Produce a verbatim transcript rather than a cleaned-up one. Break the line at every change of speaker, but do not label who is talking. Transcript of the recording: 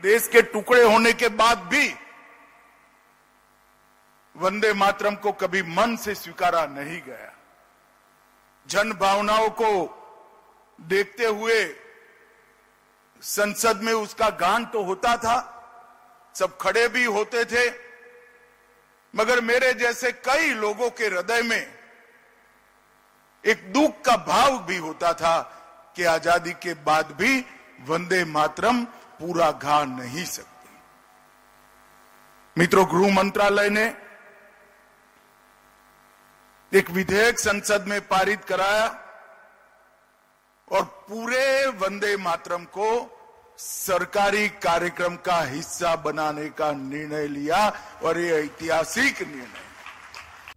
देश के टुकड़े होने के बाद भी वंदे मातरम को कभी मन से स्वीकारा नहीं गया। जन भावनाओं को देखते हुए संसद में उसका गान तो होता था, सब खड़े भी होते थे, मगर मेरे जैसे कई लोगों के हृदय में एक दुख का भाव भी होता था कि आजादी के बाद भी वंदे मातरम पूरा गा नहीं सकती। मित्रों, गृह मंत्रालय ने एक विधेयक संसद में पारित कराया और पूरे वंदे मातरम को सरकारी कार्यक्रम का हिस्सा बनाने का निर्णय लिया और ये ऐतिहासिक निर्णय।